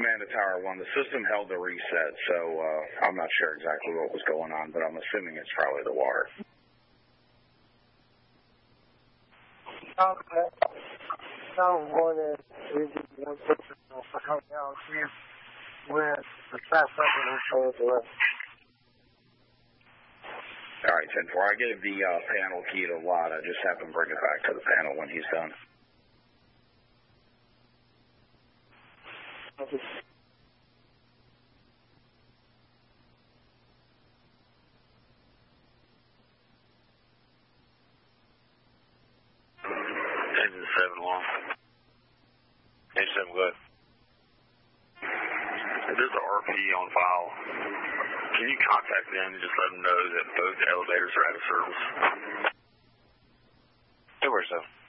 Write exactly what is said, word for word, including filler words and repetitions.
Amanda Tower one. The system held the reset, so uh, I'm not sure exactly what was going on, but I'm assuming it's probably the water. Okay. I was going to visit one person for hotel here with the fast record insurance away. All right, ten four. I gave the uh, panel key to Lot. I just have him bring it back to the panel when he's done. Okay. Engine seven long. Engine seven, good. There's an R P on file. Can you contact them and just let them know that both elevators are out of service? It works out.